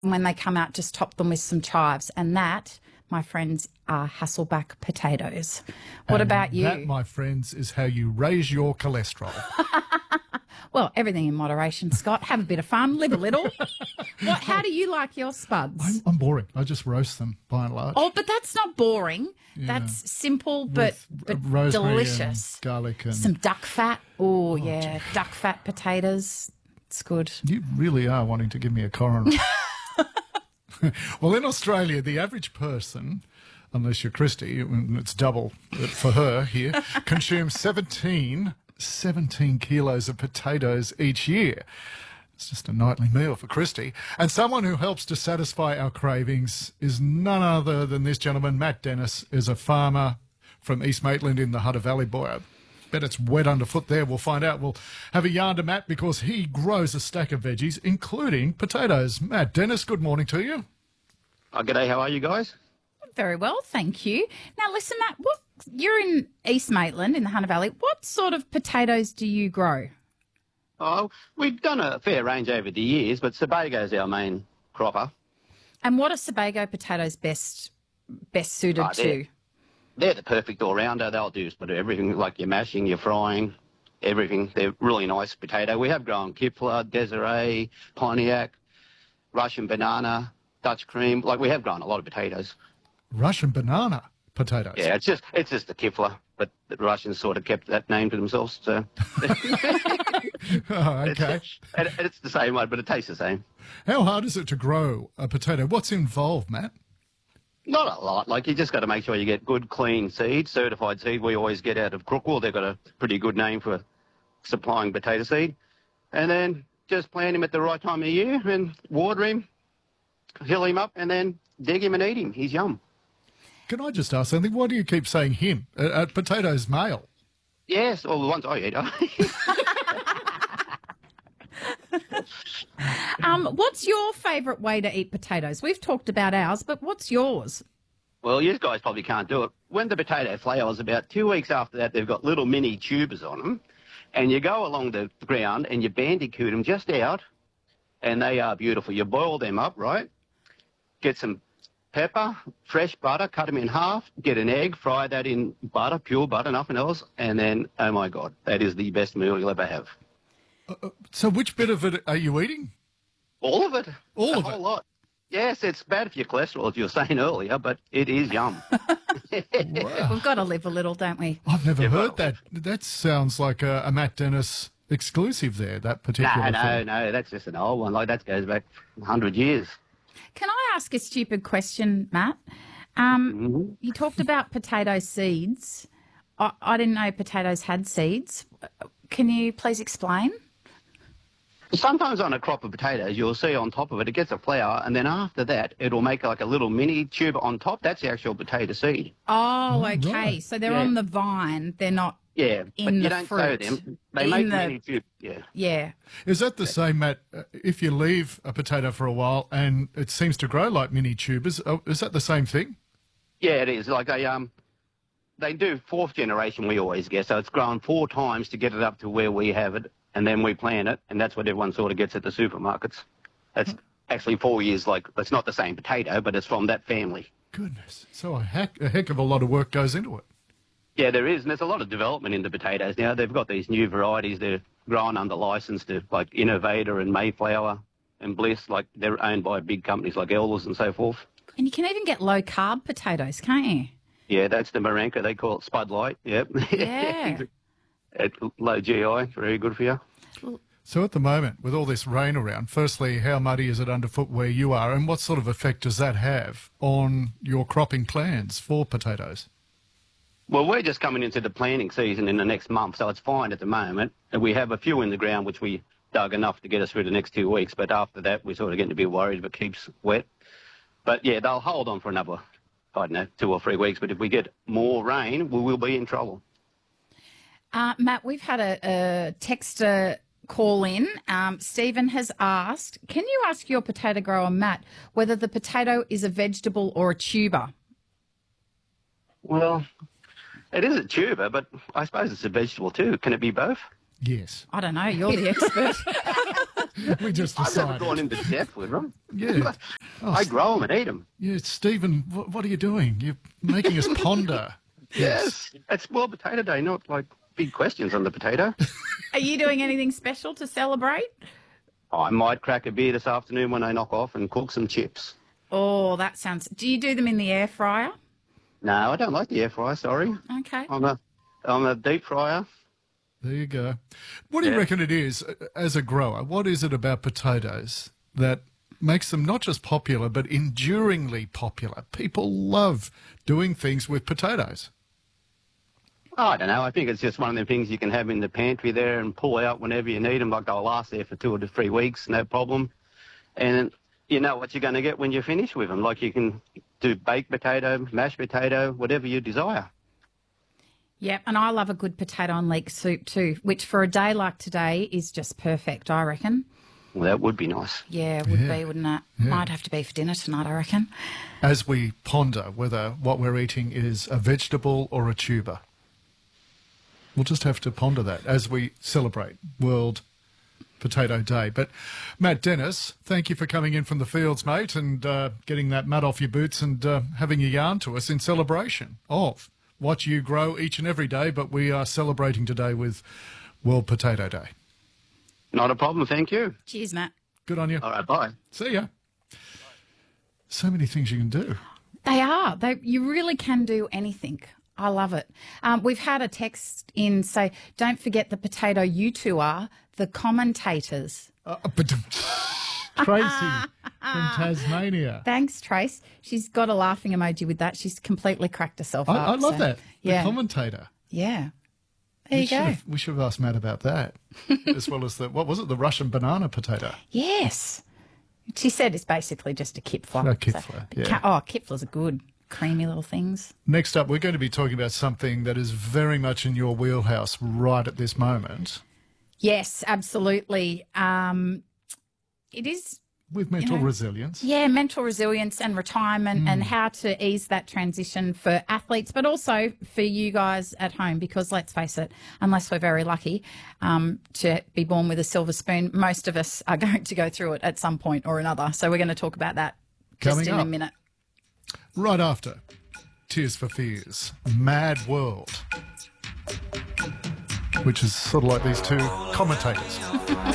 When they come out, just top them with some chives. And that, my friends, are Hasselback potatoes. What about you? That, my friends, is how you raise your cholesterol. Well, everything in moderation, Scott. Have a bit of fun, live a little. How do you like your spuds? I'm boring. I just roast them by and large. Oh, but that's not boring. Yeah. That's simple but delicious. And garlic and some duck fat. Oh yeah, dear. Duck fat potatoes. It's good. You really are wanting to give me a coroner. Well, in Australia, the average person, unless you're Christy, it's double for her here, consumes 17 kilos of potatoes each year. It's just a nightly meal for Christy. And someone who helps to satisfy our cravings is none other than this gentleman. Matt Dennis is a farmer from East Maitland in the Hunter Valley. Boy, I bet it's wet underfoot there. We'll find out. We'll have a yarn to Matt because he grows a stack of veggies, including potatoes. Matt Dennis, good morning to you. G'day, how are you guys? Very well, thank you. Now, listen, Matt, you're in East Maitland in the Hunter Valley. What sort of potatoes do you grow? Oh, we've done a fair range over the years, but Sebago's our main cropper. And what are Sebago potatoes best suited to? They're the perfect all-rounder. They'll do everything, like your mashing, your frying, everything. They're really nice potato. We have grown Kipfler, Desiree, Pontiac, Russian banana, Dutch cream. Like, we have grown a lot of potatoes. Russian banana potatoes? Yeah, it's just the Kipfler, but the Russians sort of kept that name to themselves, so... Oh, okay. It's the same one, but it tastes the same. How hard is it to grow a potato? What's involved, Matt? Not a lot. Like, you just got to make sure you get good, clean seed, certified seed. We always get out of Crookwell. They've got a pretty good name for supplying potato seed. And then just plant him at the right time of year and water him, hill him up, and then dig him and eat him. He's yum. Can I just ask something? Why do you keep saying him? Potatoes male? Yes, all the ones I eat. What's your favourite way to eat potatoes? We've talked about ours, but what's yours? Well, you guys probably can't do it. When the potato flowers, about 2 weeks after that, they've got little mini tubers on them, and you go along the ground and you bandicoot them just out, and they are beautiful. You boil them up, right? Get some pepper, fresh butter, cut them in half, get an egg, fry that in butter, pure butter, nothing else, and then, oh my God, that is the best meal you'll ever have. So which bit of it are you eating? All of it. All of it? A whole lot. Yes, it's bad for your cholesterol, as you were saying earlier, but it is yum. Wow. We've got to live a little, don't we? I've never heard that. That sounds like a Matt Dennis exclusive there, that particular thing. No, that's just an old one. Like, that goes back 100 years. Can I ask a stupid question, Matt? You talked about potato seeds. I didn't know potatoes had seeds. Can you please explain? Sometimes on a crop of potatoes, you'll see on top of it, it gets a flower, and then after that, it'll make like a little mini tube on top. That's the actual potato seed. Oh, okay. Right. So they're on the vine. They're not but you don't sow them. They make mini tube, Yeah. Is that the same, Matt, if you leave a potato for a while and it seems to grow like mini tubers, is that the same thing? Yeah, it is. Like they do fourth generation, we always get, so it's grown 4 times to get it up to where we have it, and then we plant it, and that's what everyone sort of gets at the supermarkets. That's actually 4 years, like, it's not the same potato, but it's from that family. Goodness. So a heck of a lot of work goes into it. Yeah, there is, and there's a lot of development in the potatoes now. They've got these new varieties. They're grown under license to, like, Innovator and Mayflower and Bliss. Like, they're owned by big companies like Elders and so forth. And you can even get low-carb potatoes, can't you? Yeah, that's the Marenka. They call it Spud Light. Yep. Yeah. At low GI, very good for you. So at the moment, with all this rain around, firstly, how muddy is it underfoot where you are, and what sort of effect does that have on your cropping plans for potatoes? Well, we're just coming into the planting season in the next month, so it's fine at the moment. And we have a few in the ground which we dug enough to get us through the next 2 weeks, but after that we're sort of getting a bit worried if it keeps wet. But yeah, they'll hold on for another, I don't know, 2 or 3 weeks, but if we get more rain, we will be in trouble. Matt, we've had a texter call in. Stephen has asked, can you ask your potato grower, Matt, whether the potato is a vegetable or a tuber? Well, it is a tuber, but I suppose it's a vegetable too. Can it be both? Yes. I don't know. You're the expert. We just I've never decided. gone into depth with them. Yeah. Oh, I grow them and eat them. yeah, Stephen, what are you doing? You're making us ponder. Yes. It's World Potato Day, not like big questions on the potato. Are you doing anything special to celebrate? I might crack a beer this afternoon when I knock off and cook some chips. Oh, that sounds... Do you do them in the air fryer? No, I don't like the air fryer, sorry. Okay. I'm a deep fryer. There you go. What do you reckon it is, as a grower, what is it about potatoes that makes them not just popular, but enduringly popular? People love doing things with potatoes. Oh, I don't know. I think it's just one of the things you can have in the pantry there and pull out whenever you need them. Like they'll last there for 2 to 3 weeks, no problem. And you know what you're going to get when you're finished with them. Like you can do baked potato, mashed potato, whatever you desire. Yeah, and I love a good potato and leek soup too, which for a day like today is just perfect, I reckon. Well, that would be nice. Yeah, it would be, wouldn't it? Might have to be for dinner tonight, I reckon. As we ponder whether what we're eating is a vegetable or a tuber. We'll just have to ponder that as we celebrate World Potato Day. But Matt Dennis, thank you for coming in from the fields, mate, and getting that mud off your boots and having a yarn to us in celebration of what you grow each and every day. But we are celebrating today with World Potato Day. Not a problem, thank you. Cheers, Matt. Good on you. All right, bye. See ya. So many things you can do. They are. You really can do anything. I love it. We've had a text in say, don't forget the potato you two are, the commentators. Tracy from Tasmania. Thanks, Trace. She's got a laughing emoji with that. She's completely cracked herself up. I love that. Yeah. The commentator. Yeah. There you go. We should have asked Matt about that, as well as what was it, the Russian banana potato? Yes. She said it's basically just a kipfler. No, kipfler, yeah. Kipflers are good. Creamy little things. Next up, we're going to be talking about something that is very much in your wheelhouse right at this moment. Yes, absolutely. It is. With mental resilience. Yeah, mental resilience and retirement and how to ease that transition for athletes, but also for you guys at home, because let's face it, unless we're very lucky to be born with a silver spoon, most of us are going to go through it at some point or another. So we're going to talk about that just in a minute. Right after Tears for Fears, Mad World, which is sort of like these two commentators.